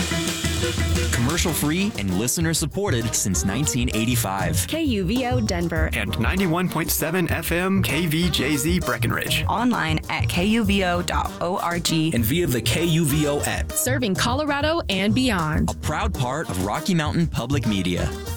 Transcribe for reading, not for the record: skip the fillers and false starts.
Commercial-free and listener-supported since 1985. KUVO Denver. And 91.7 FM KVJZ Breckenridge. Online at kuvo.org. And via the KUVO app. Serving Colorado and beyond. A proud part of Rocky Mountain Public Media.